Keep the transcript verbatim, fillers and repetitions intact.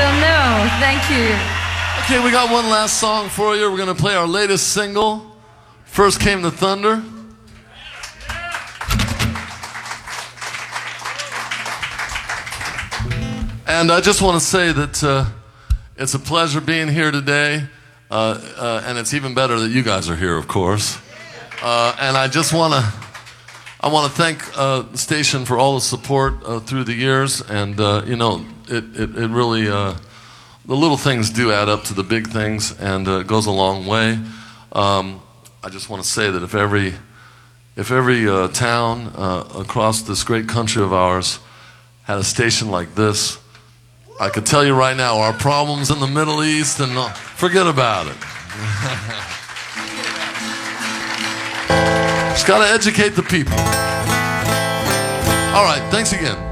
don't know. Thank you. Okay, we got one last song for you. We're going to play our latest single, First Came the Thunder. And I just want to say that uh, it's a pleasure being here today, uh, uh, and it's even better that you guys are here, of course. Uh, and I just want to I want to thank uh, the station for all the support uh, through the years, and uh, you know, it it, it really uh, the little things do add up to the big things, and uh, it goes a long way. Um, I just want to say that if every if every uh, town uh, across this great country of ours had a station like this, I could tell you right now, our problems in the Middle East, and uh, forget about it. Just got to educate the people. All right, thanks again.